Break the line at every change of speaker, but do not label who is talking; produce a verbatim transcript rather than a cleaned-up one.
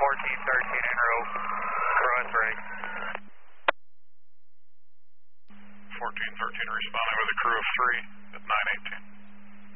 fourteen thirteen en route, cross right.
fourteen thirteen responding with a crew of three at nine eighteen.